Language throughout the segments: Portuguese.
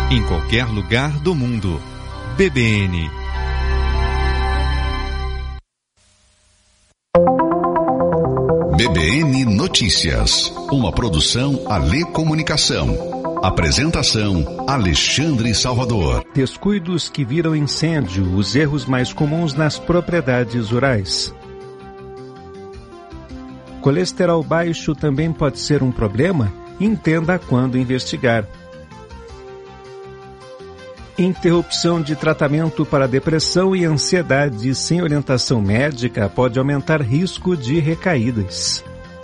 em qualquer lugar do mundo. BBN. BBN Notícias, uma produção Alê Comunicação. Apresentação Alexandre Salvador. Descuidos que viram incêndio, os erros mais comuns nas propriedades rurais. Colesterol baixo também pode ser um problema? Entenda quando investigar. Interrupção de tratamento para depressão e ansiedade sem orientação médica pode aumentar risco de recaídas.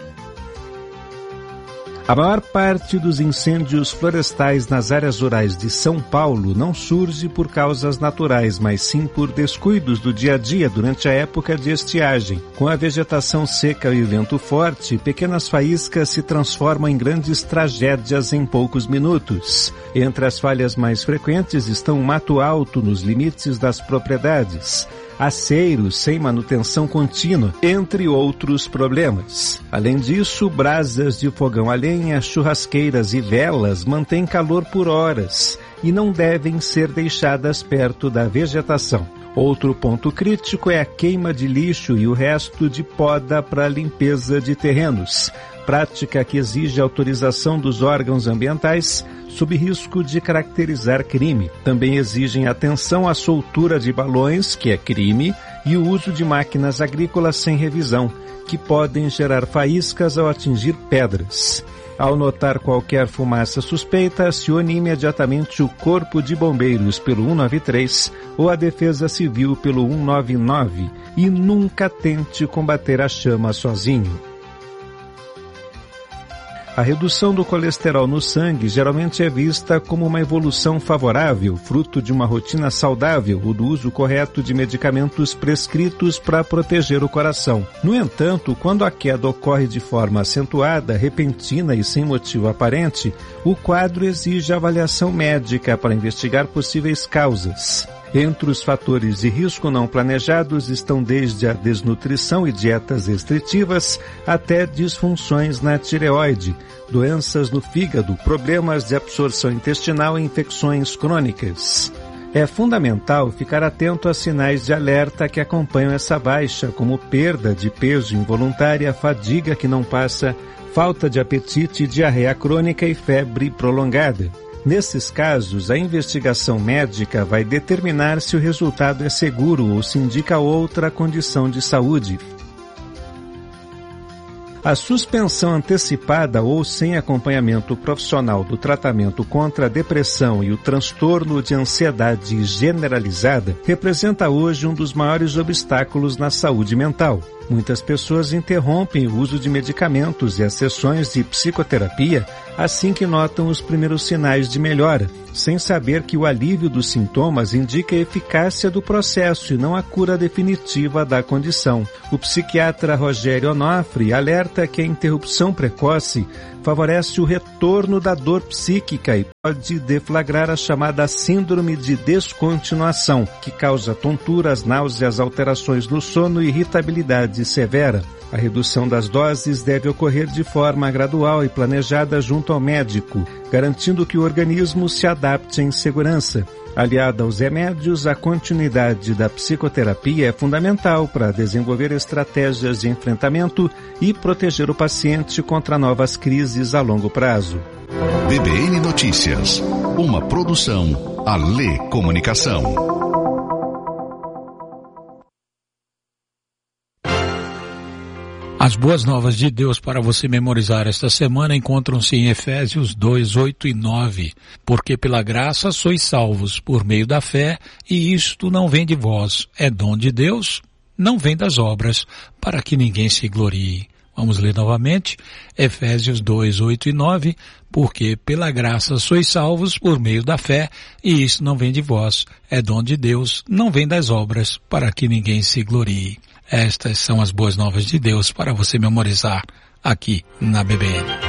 A maior parte dos incêndios florestais nas áreas rurais de São Paulo não surge por causas naturais, mas sim por descuidos do dia a dia durante a época de estiagem. Com a vegetação seca e o vento forte, pequenas faíscas se transformam em grandes tragédias em poucos minutos. Entre as falhas mais frequentes estão o mato alto nos limites das propriedades, aceiros sem manutenção contínua, entre outros problemas. Além disso, brasas de fogão a lenha, churrasqueiras e velas mantêm calor por horas e não devem ser deixadas perto da vegetação. Outro ponto crítico é a queima de lixo e o resto de poda para limpeza de terrenos, prática que exige autorização dos órgãos ambientais, sob risco de caracterizar crime. Também exigem atenção à soltura de balões, que é crime, e o uso de máquinas agrícolas sem revisão, que podem gerar faíscas ao atingir pedras. Ao notar qualquer fumaça suspeita, acione imediatamente o Corpo de Bombeiros pelo 193 ou a Defesa Civil pelo 199 e nunca tente combater a chama sozinho. A redução do colesterol no sangue geralmente é vista como uma evolução favorável, fruto de uma rotina saudável ou do uso correto de medicamentos prescritos para proteger o coração. No entanto, quando a queda ocorre de forma acentuada, repentina e sem motivo aparente, o quadro exige avaliação médica para investigar possíveis causas. Entre os fatores de risco não planejados estão desde a desnutrição e dietas restritivas até disfunções na tireoide, doenças no fígado, problemas de absorção intestinal e infecções crônicas. É fundamental ficar atento a sinais de alerta que acompanham essa baixa, como perda de peso involuntária, fadiga que não passa, falta de apetite, diarreia crônica e febre prolongada. Nesses casos, a investigação médica vai determinar se o resultado é seguro ou se indica outra condição de saúde. A suspensão antecipada ou sem acompanhamento profissional do tratamento contra a depressão e o transtorno de ansiedade generalizada representa hoje um dos maiores obstáculos na saúde mental. Muitas pessoas interrompem o uso de medicamentos e as sessões de psicoterapia assim que notam os primeiros sinais de melhora, sem saber que o alívio dos sintomas indica a eficácia do processo e não a cura definitiva da condição. O psiquiatra Rogério Onofre alerta que a interrupção precoce favorece o retorno da dor psíquica e pode deflagrar a chamada síndrome de descontinuação, que causa tonturas, náuseas, alterações no sono e irritabilidade severa. A redução das doses deve ocorrer de forma gradual e planejada junto ao médico, garantindo que o organismo se adapte em segurança. Aliada aos remédios, a continuidade da psicoterapia é fundamental para desenvolver estratégias de enfrentamento e proteger o paciente contra novas crises a longo prazo. BBN Notícias, uma produção Alê Comunicação. As boas novas de Deus para você memorizar esta semana encontram-se em Efésios 2, 8 e 9. Porque pela graça sois salvos por meio da fé, e isto não vem de vós, é dom de Deus, não vem das obras, para que ninguém se glorie. Vamos ler novamente, Efésios 2, 8 e 9. Porque pela graça sois salvos por meio da fé, e isto não vem de vós, é dom de Deus, não vem das obras, para que ninguém se glorie. Estas são as boas novas de Deus para você memorizar aqui na BBN.